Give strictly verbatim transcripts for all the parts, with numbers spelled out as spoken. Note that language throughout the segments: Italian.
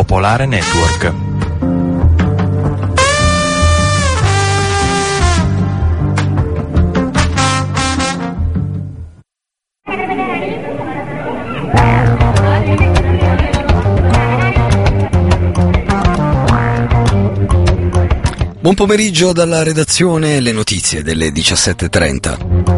Popolare Network. Buon pomeriggio dalla redazione, le notizie delle diciassette e trenta.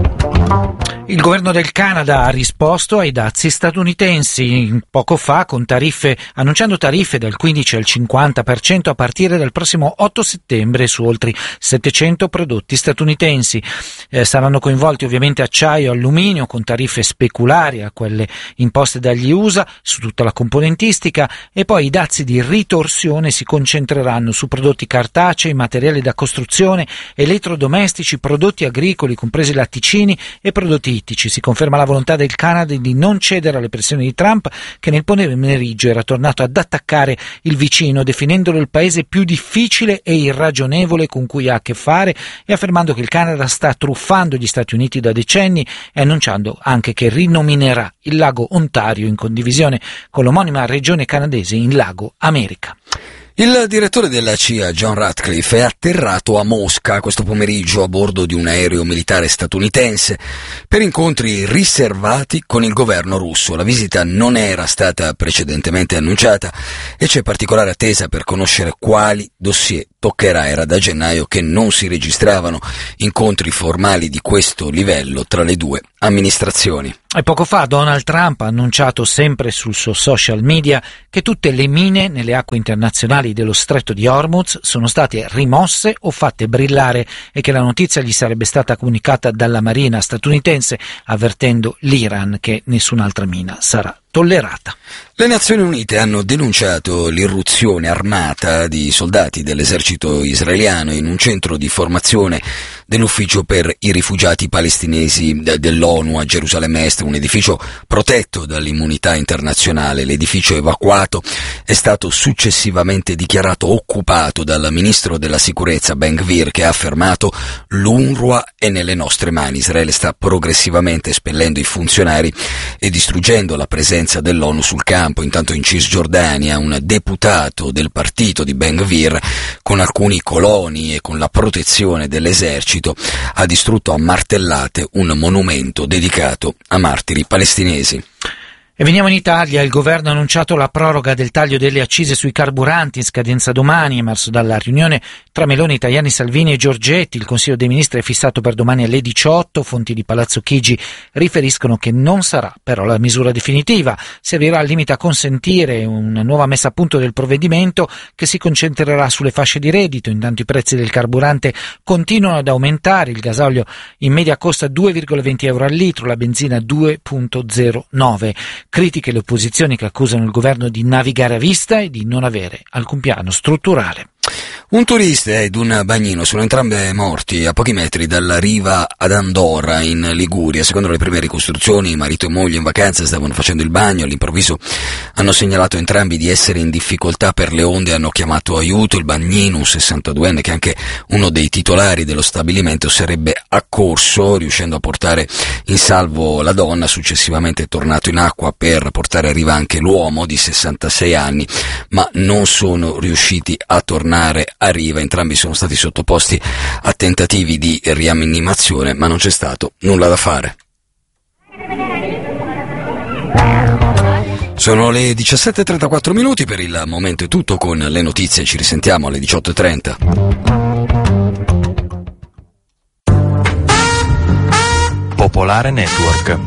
Il governo del Canada ha risposto ai dazi statunitensi poco fa con tariffe, annunciando tariffe dal quindici al cinquanta per cento a partire dal prossimo otto settembre su oltre settecento prodotti statunitensi. Eh, saranno coinvolti ovviamente acciaio e alluminio con tariffe speculari a quelle imposte dagli U S A su tutta la componentistica, e poi i dazi di ritorsione si concentreranno su prodotti cartacei, materiali da costruzione, elettrodomestici, prodotti agricoli compresi latticini e prodotti ittici. Si conferma la volontà del Canada di non cedere alle pressioni di Trump, che nel pomeriggio era tornato ad attaccare il vicino, definendolo il paese più difficile e irragionevole con cui ha a che fare, e affermando che il Canada sta truffando gli Stati Uniti da decenni, e annunciando anche che rinominerà il lago Ontario in condivisione con l'omonima regione canadese in Lago America. Il direttore della C I A, John Ratcliffe, è atterrato a Mosca questo pomeriggio a bordo di un aereo militare statunitense per incontri riservati con il governo russo. La visita non era stata precedentemente annunciata e c'è particolare attesa per conoscere quali dossier toccherà. Era da gennaio che non si registravano incontri formali di questo livello tra le due amministrazioni. E poco fa Donald Trump ha annunciato sempre sul suo social media che tutte le mine nelle acque internazionali dello stretto di Hormuz sono state rimosse o fatte brillare, e che la notizia gli sarebbe stata comunicata dalla Marina statunitense, avvertendo l'Iran che nessun'altra mina sarà tollerata. Le Nazioni Unite hanno denunciato l'irruzione armata di soldati dell'esercito israeliano in un centro di formazione dell'ufficio per i rifugiati palestinesi dell'ONU a Gerusalemme Est, un edificio protetto dall'immunità internazionale. L'edificio evacuato è stato successivamente dichiarato occupato dal ministro della sicurezza Ben Gvir, che ha affermato: l'UNRWA è nelle nostre mani. Israele sta progressivamente espellendo i funzionari e distruggendo la presenza dell'ONU sul campo. Intanto in Cisgiordania un deputato del partito di Ben Gvir, con alcuni coloni e con la protezione dell'esercito, ha distrutto a martellate un monumento dedicato a martiri palestinesi. E veniamo in Italia. Il governo ha annunciato la proroga del taglio delle accise sui carburanti in scadenza domani, emerso dalla riunione tra Meloni, Tajani, Salvini e Giorgetti. Il Consiglio dei Ministri è fissato per domani alle diciotto. Fonti di Palazzo Chigi riferiscono che non sarà però la misura definitiva. Servirà al limite a consentire una nuova messa a punto del provvedimento, che si concentrerà sulle fasce di reddito. Intanto i prezzi del carburante continuano ad aumentare. Il gasolio in media costa due virgola venti euro al litro, la benzina due virgola zero nove. Critiche le opposizioni che accusano il governo di navigare a vista e di non avere alcun piano strutturale. Un turista ed un bagnino sono entrambe morti a pochi metri dalla riva ad Andorra, in Liguria. Secondo le prime ricostruzioni, marito e moglie in vacanza stavano facendo il bagno. All'improvviso hanno segnalato entrambi di essere in difficoltà per le onde, hanno chiamato aiuto. Il bagnino, un sessantaduenne che è anche uno dei titolari dello stabilimento, sarebbe accorso, riuscendo a portare in salvo la donna. Successivamente è tornato in acqua per portare a riva anche l'uomo di sessantasei anni, ma non sono riusciti a tornare a riva. Entrambi sono stati sottoposti a tentativi di rianimazione, ma non c'è stato nulla da fare. Sono le diciassette e trentaquattro minuti, per il momento è tutto con le notizie, ci risentiamo alle diciotto e trenta. Popolare Network.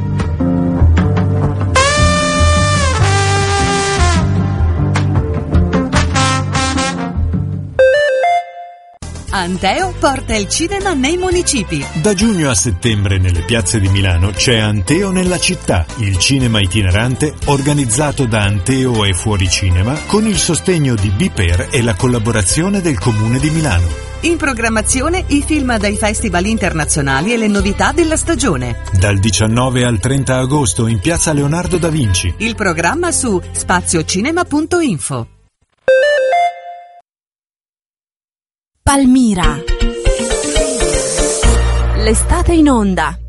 Anteo porta il cinema nei municipi. Da giugno a settembre nelle piazze di Milano c'è Anteo nella città, il cinema itinerante organizzato da Anteo e Fuoricinema con il sostegno di Biper e la collaborazione del Comune di Milano. In programmazione i film dai festival internazionali e le novità della stagione. Dal diciannove al trenta agosto in piazza Leonardo da Vinci. Il programma su spaziocinema punto info. Palmira. L'estate in onda.